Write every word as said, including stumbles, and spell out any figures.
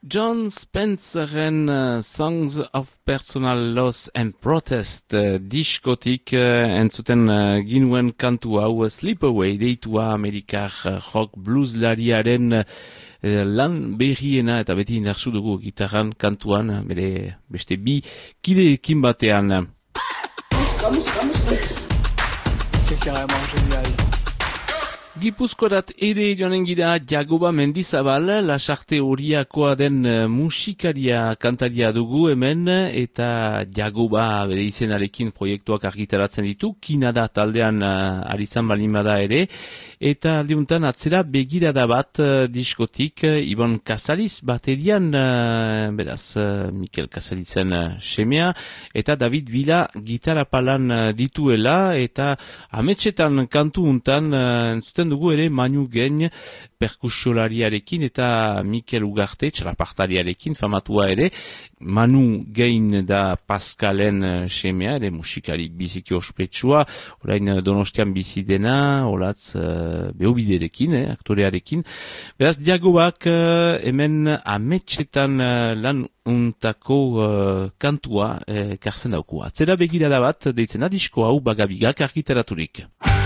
John Spencerren uh, Songs of Personal Loss and Protest uh, diskotik uh, entzuten uh, ginuen kantu hau uh, Sleep Away deitua amerikar uh, rock blueslariaren uh, lan berriena eta beti indartsu dugu gitarran kantuan uh, bere beste bi kideekin batean. Musika, musika, musika. C'est carrément génial. Gipuzkorat ere joanen gira Jagoba Mendizabal, lasarte horiakoa den uh, musikaria kantaria dugu hemen, eta Jagoba bere izenarekin proiektuak argitaratzen ditu, Kinada taldean uh, arizan balin bada ere, eta aldiuntan atzera begirada bat uh, diskotik, uh, Ibon Kasaliz baterian, uh, beraz, uh, Mikel Kasalizen uh, semea, eta David Vila gitarapalan uh, dituela, eta ametsetan kantu untan, uh, entzuten dugu ere Manu Gein perkusiolariarekin eta Mikel Ugarte txalapartariarekin famatua ere. Manu Gein da Pascalen semea ere musikari biziki ospetsua, orain Donostian bizi dena, olatz uh, behobiderekin, eh, aktorearekin. Beraz, Diagobak uh, hemen ametsetan uh, lan untako uh, kantua uh, karzen dauku. Atzera begirada bat deitzen adisko hau Bagabigak argitaraturik.